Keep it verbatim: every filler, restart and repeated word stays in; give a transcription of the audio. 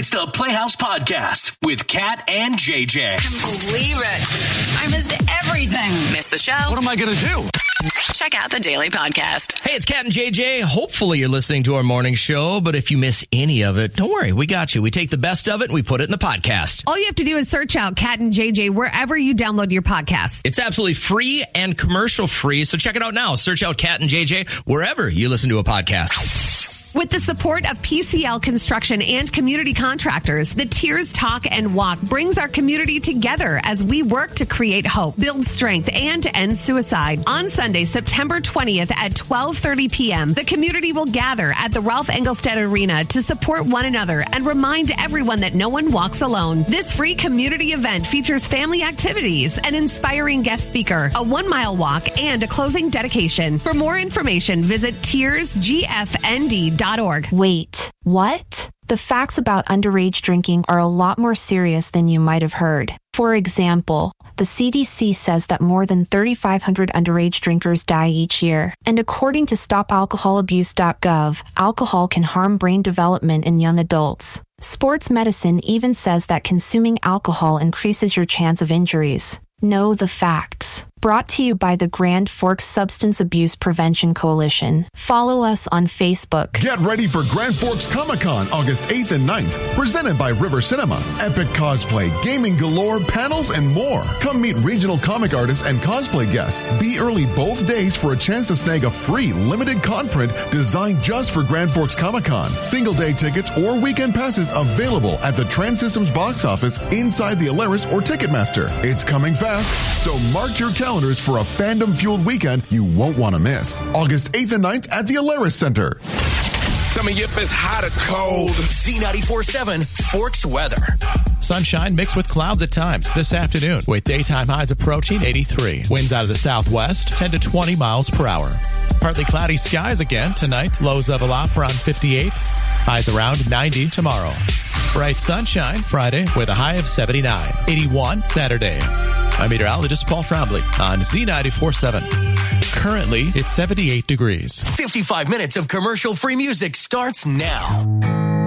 It's the Playhouse Podcast with Kat and J J. Can't believe it. I missed everything. Missed the show? What am I going to do? Check out the Daily Podcast. Hey, it's Kat and J J. Hopefully you're listening to our morning show, but if you miss any of it, don't worry. We got you. We take the best of it and we put it in the podcast. All you have to do is search out Kat and J J wherever you download your podcast. It's absolutely free and commercial free, so check it out now. Search out Kat and J J wherever you listen to a podcast. With the support of P C L Construction and community contractors, the Tears Talk and Walk brings our community together as we work to create hope, build strength, and end suicide. On Sunday, September twentieth at twelve thirty p.m., the community will gather at the Ralph Engelstad Arena to support one another and remind everyone that no one walks alone. This free community event features family activities, an inspiring guest speaker, a one-mile walk, and a closing dedication. For more information, visit tears g f n d dot org. Wait, what? The facts about underage drinking are a lot more serious than you might have heard. For example, the C D C says that more than thirty-five hundred underage drinkers die each year. And according to stop alcohol abuse dot gov, alcohol can harm brain development in young adults. Sports medicine even says that consuming alcohol increases your chance of injuries. Know the facts. Brought to you by the Grand Forks Substance Abuse Prevention Coalition. Follow us on Facebook. Get ready for Grand Forks Comic-Con August eighth and ninth, presented by River Cinema. Epic cosplay, gaming galore, panels, and more. Come meet regional comic artists and cosplay guests. Be early both days for a chance to snag a free limited con print designed just for Grand Forks Comic-Con. Single day tickets or weekend passes available at the Trans Systems box office, inside the Alaris or Ticketmaster. It's coming fast, so mark your calendar for a fandom-fueled weekend you won't want to miss. August eighth and ninth at the Alaris Center. Tell me if it's hot or cold. Z ninety-four point seven Forks weather. Sunshine mixed with clouds at times this afternoon, with daytime highs approaching eighty-three. Winds out of the southwest, ten to twenty miles per hour. Partly cloudy skies again tonight. Lows level off around fifty-eight. Highs around ninety tomorrow. Bright sunshine Friday with a high of seventy-nine. eighty-one Saturday. I'm meteorologist Paul Trombley on Z ninety-four point seven. Currently, it's seventy-eight degrees. fifty-five minutes of commercial-free music starts now.